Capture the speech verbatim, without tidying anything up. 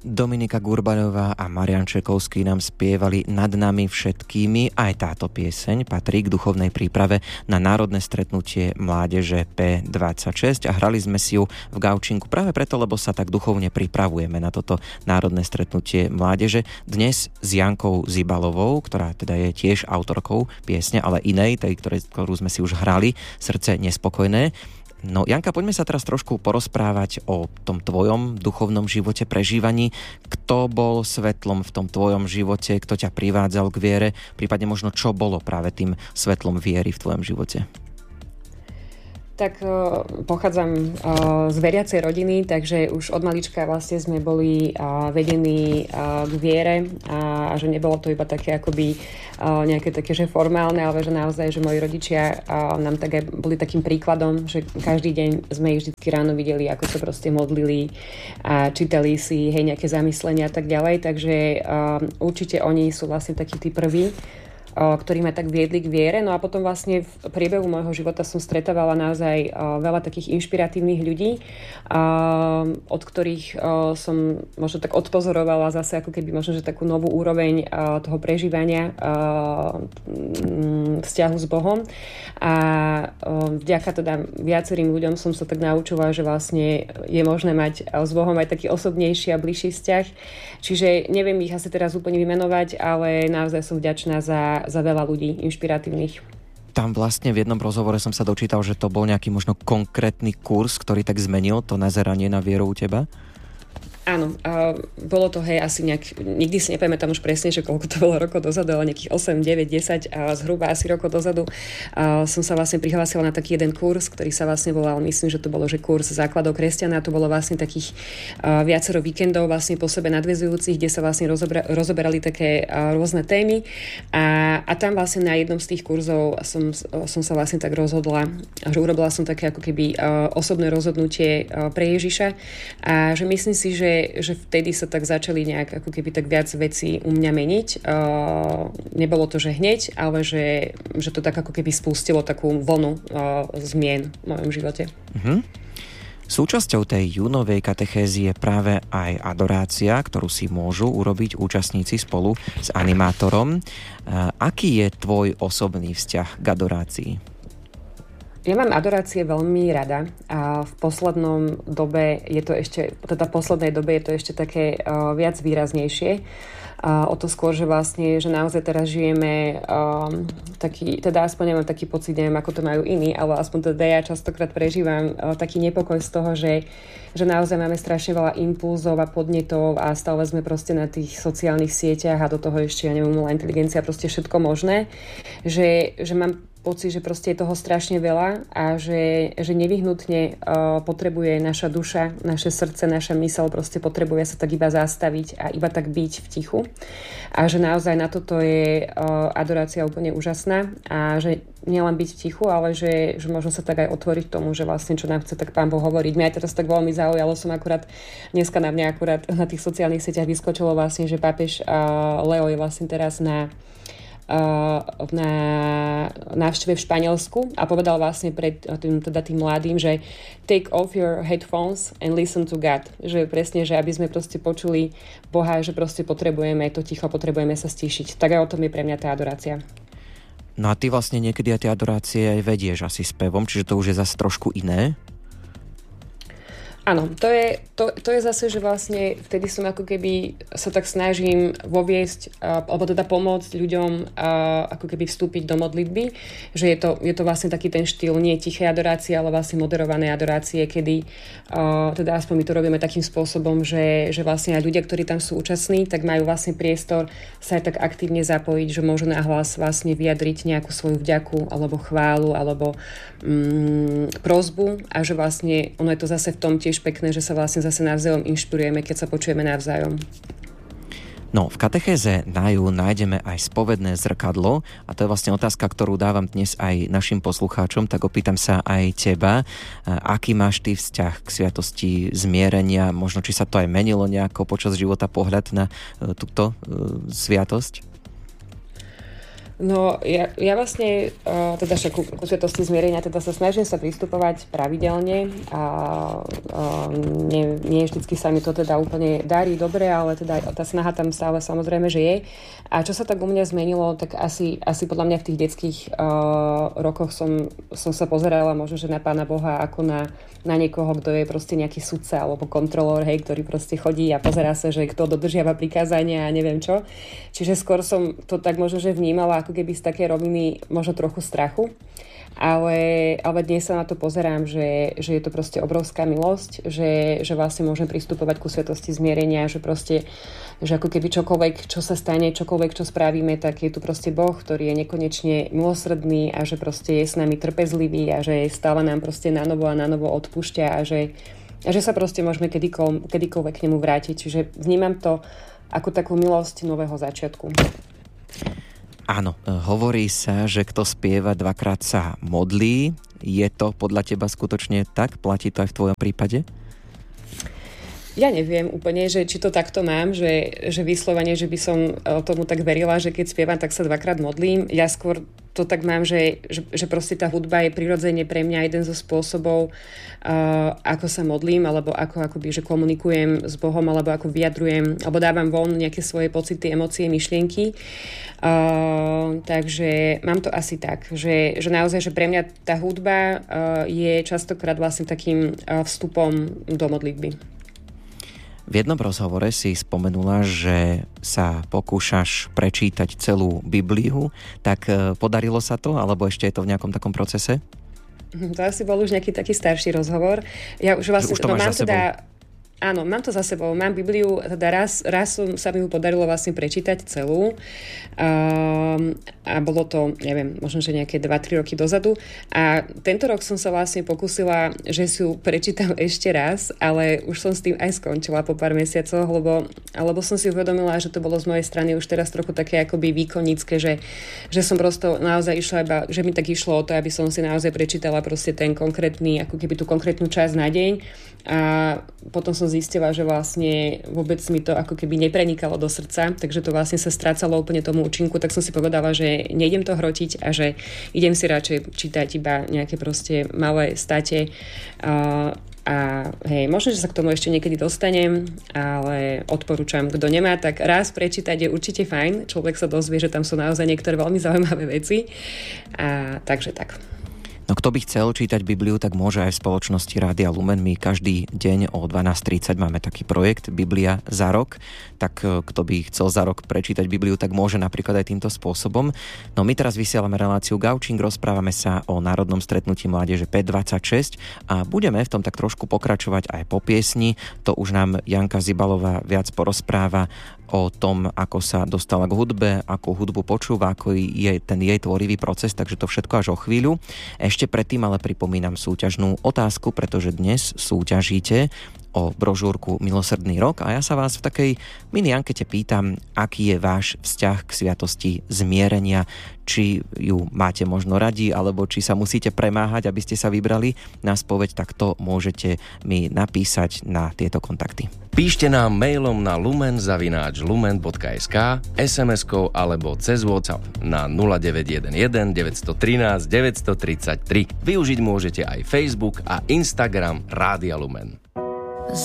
Dominika Gurbaňová a Marián Čekovský nám spievali Nad nami všetkými. Aj táto pieseň patrí k duchovnej príprave na národné stretnutie mládeže pé dvadsaťšesť a hrali sme si ju v Gaučinku práve preto, lebo sa tak duchovne pripravujeme na toto národné stretnutie mládeže. Dnes s Jankou Zibalovou, ktorá teda je tiež autorkou piesne, ale inej, tej, ktorú sme si už hrali, Srdce nespokojné. No Janka, poďme sa teraz trošku porozprávať o tom tvojom duchovnom živote, prežívaní. Kto bol svetlom v tom tvojom živote, kto ťa privádzal k viere, prípadne možno čo bolo práve tým svetlom viery v tvojom živote? Tak pochádzam z veriacej rodiny, takže už od malička vlastne sme boli vedení k viere a že nebolo to iba také akoby nejaké také, že formálne, ale že naozaj, že moji rodičia nám tak aj boli takým príkladom, že každý deň sme ich vždy ráno videli, ako sa proste modlili a čítali si hej, nejaké zamyslenia a tak ďalej, takže určite oni sú vlastne takí tí prví, ktorí ma tak viedli k viere. No a potom vlastne v priebehu môjho života som stretávala naozaj veľa takých inšpiratívnych ľudí, od ktorých som možno tak odpozorovala zase ako keby možno, že takú novú úroveň toho prežívania vzťahu s Bohom. A vďaka teda viacerým ľuďom som sa tak naučila, že vlastne je možné mať s Bohom aj taký osobnejší a bližší vzťah. Čiže neviem ich asi teraz úplne vymenovať, ale naozaj som vďačná za za veľa ľudí inšpiratívnych. Tam vlastne v jednom rozhovore som sa dočítal, že to bol nejaký možno konkrétny kurz, ktorý tak zmenil to nazeranie na vieru u teba? Áno, a bolo to, hej, asi nejak, nikdy si nepamätám už presne, že koľko to bolo rokov dozadu, ale nejakých osem, deväť, desať a zhruba asi rokov dozadu a som sa vlastne prihlásila na taký jeden kurz, ktorý sa vlastne volal, myslím, že to bolo, že kurz základov kresťana, to bolo vlastne takých a, viacero víkendov vlastne po sebe nadväzujúcich, kde sa vlastne rozobra, rozoberali také a, rôzne témy a, a tam vlastne na jednom z tých kurzov som, som sa vlastne tak rozhodla, že urobila som také ako keby a, osobné rozhodnutie a, pre Ježiša a že myslím si, že že vtedy sa tak začali nejak ako keby tak viac vecí u mňa meniť. Uh, nebolo to, že hneď, ale že, že to tak ako keby spustilo takú vlnu uh, zmien v mojom živote. Uh-huh. Súčasťou tej júnovej katechézy je práve aj adorácia, ktorú si môžu urobiť účastníci spolu s animátorom. Uh, aký je tvoj osobný vzťah k adorácii? Ja mám adorácie veľmi rada a v poslednom dobe je to ešte, teda v poslednej dobe je to ešte také uh, viac výraznejšie. Uh, o to skôr, že vlastne, že naozaj teraz žijeme um, taký, teda aspoň nemám taký pocit, neviem, ako to majú iní, ale aspoň teda ja častokrát prežívam uh, taký nepokoj z toho, že, že naozaj máme strašne veľa impulzov a podnetov a stále sme proste na tých sociálnych sieťach a do toho ešte, ja neviem, umelá inteligencia, proste všetko možné, že, že mám pocit, že proste je toho strašne veľa a že, že nevyhnutne uh, potrebuje naša duša, naše srdce, naša myseľ proste potrebuje sa tak iba zastaviť a iba tak byť v tichu. A že naozaj na toto je uh, adorácia úplne úžasná a že nielen byť v tichu, ale že, že možno sa tak aj otvoriť tomu, že vlastne čo nám chce tak Pán Boh hovoriť. Mňa aj teraz tak veľmi zaujalo, som akurát dneska na mňa akurát na tých sociálnych sieťach vyskočilo vlastne, že pápež uh, Leo je vlastne teraz na na návšteve v Španielsku a povedal vlastne pred tým, teda tým mladým, že take off your headphones and listen to God. Že presne, že aby sme proste počuli Boha, že proste potrebujeme to ticho, potrebujeme sa stíšiť. Tak aj o tom je pre mňa tá adorácia. No a ty vlastne niekedy aj tie adorácie aj vedieš asi spevom, čiže to už je zase trošku iné? Áno, to je, to, to je zase, že vlastne vtedy som ako keby sa tak snažím voviesť, uh, alebo teda pomôcť ľuďom uh, ako keby vstúpiť do modlitby, že je to, je to vlastne taký ten štýl nie tichej adorácie, ale vlastne moderované adorácie, kedy uh, teda aspoň my to robíme takým spôsobom, že, že vlastne aj ľudia, ktorí tam sú účastní, tak majú vlastne priestor sa aj tak aktívne zapojiť, že môžu nahlas vlastne vyjadriť nejakú svoju vďaku, alebo chválu, alebo um, prosbu a že vlastne ono je to zase v tom tiež pekné, že sa vlastne zase navzájom inšpirujeme, keď sa počujeme navzájom. No, v katechéze na jú nájdeme aj spovedné zrkadlo a to je vlastne otázka, ktorú dávam dnes aj našim poslucháčom, tak opýtam sa aj teba, aký máš ty vzťah k sviatosti zmierenia, možno či sa to aj menilo nejako počas života pohľad na túto sviatosť? No, ja, ja vlastne, uh, teda však ku, ku sviatosti zmierenia, teda sa snažím sa pristupovať pravidelne a uh, nie, nie vždycky sa mi to teda úplne darí dobre, ale teda tá snaha tam stále samozrejme, že je. A čo sa tak u mňa zmenilo, tak asi, asi podľa mňa v tých detských uh, rokoch som, som sa pozerala možno, že na Pána Boha ako na, na niekoho, kto je proste nejaký sudca alebo kontrolór, hej, ktorý proste chodí a pozerá sa, že kto dodržiava prikázania a neviem čo. Čiže skôr som to tak možno, že vnímala ako keby z také roviny možno trochu strachu, ale, ale dnes sa na to pozerám, že, že je to proste obrovská milosť, že, že vlastne môžem pristupovať ku sviatosti zmierenia, že proste, že ako keby čokoľvek, čo sa stane, čokoľvek, čo spravíme, tak je tu proste Boh, ktorý je nekonečne milosrdný a že proste je s nami trpezlivý a že stále nám proste na novo a na novo odpúšťa a že, a že sa proste môžeme kedykoľvek, kedykoľvek k nemu vrátiť. Čiže vnímam to ako takú milosť nového začiatku. Áno, hovorí sa, že kto spieva dvakrát sa modlí. Je to podľa teba skutočne tak? Platí to aj v tvojom prípade? Ja neviem úplne, že či to takto mám, že, že vyslovene, že by som tomu tak verila, že keď spievam, tak sa dvakrát modlím. Ja skôr to tak mám, že, že, že proste tá hudba je prirodzene pre mňa jeden zo spôsobov, uh, ako sa modlím, alebo ako akoby, že komunikujem s Bohom, alebo ako vyjadrujem, alebo dávam von nejaké svoje pocity, emócie, myšlienky. Uh, takže mám to asi tak, že, že naozaj, že pre mňa tá hudba uh, je častokrát vlastne takým uh, vstupom do modlitby. V jednom rozhovore si spomenula, že sa pokúšaš prečítať celú Bibliu, tak podarilo sa to, alebo ešte je to v nejakom takom procese? To asi bol už nejaký taký starší rozhovor. Ja už vlastne, už to no, máš mám za sebou. teda, áno, mám to za sebou. Mám Bibliu, teda raz, raz som, sa mi ju podarilo vlastne prečítať celú. Um, a bolo to, neviem, možno, že nejaké dva tri roky dozadu. A tento rok som sa vlastne pokúsila, že si ju prečítam ešte raz, ale už som s tým aj skončila po pár mesiacoch, lebo, lebo som si uvedomila, že to bolo z mojej strany už teraz trochu také akoby výkonnícke, že, že som prosto naozaj išla iba, že mi tak išlo o to, aby som si naozaj prečítala proste ten konkrétny, ako keby tú konkrétnu časť na deň. A potom som zistila, že vlastne vôbec mi to ako keby neprenikalo do srdca, takže to vlastne sa strácalo úplne tomu účinku, tak som si povedala, že nejdem to hrotiť a že idem si radšej čítať iba nejaké proste malé state a, a hej, možno, že sa k tomu ešte niekedy dostanem, ale odporúčam, kto nemá, tak raz prečítať je určite fajn, človek sa dozvie, že tam sú naozaj niektoré veľmi zaujímavé veci a takže tak. No kto by chcel čítať Bibliu, tak môže aj v spoločnosti Rádia Lumen. My každý deň o dvanásť tridsať máme taký projekt Biblia za rok. Tak kto by chcel za rok prečítať Bibliu, tak môže napríklad aj týmto spôsobom. No my teraz vysielame reláciu Gaučing, rozprávame sa o národnom stretnutí mládeže pé dvadsaťšesť a budeme v tom tak trošku pokračovať aj po piesni. To už nám Janka Zibalová viac porozpráva o tom, ako sa dostala k hudbe, ako hudbu počúva, ako je ten jej tvorivý proces, takže to všetko až o chvíľu. Ešte predtým ale pripomínam súťažnú otázku, pretože dnes súťažíte o brožúrku Milosrdný rok a ja sa vás v takej mini ankete pýtam, aký je váš vzťah k sviatosti zmierenia, či ju máte možno radi, alebo či sa musíte premáhať, aby ste sa vybrali na spoveď, tak to môžete mi napísať na tieto kontakty. Píšte nám mailom na lumen zavináč lumen bodka es ká, es em eskou alebo cez WhatsApp na nula deväť jeden jeden deväť jedna tri deväť tri tri. Využiť môžete aj Facebook a Instagram Rádia Lumen.